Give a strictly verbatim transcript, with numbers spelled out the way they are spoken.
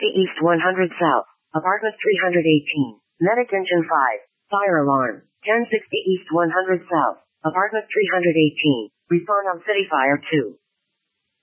sixty East one hundred South, apartment three hundred eighteen. Medic engine five. Fire alarm. ten sixty East one hundred South, apartment three hundred eighteen. Respond on city fire two.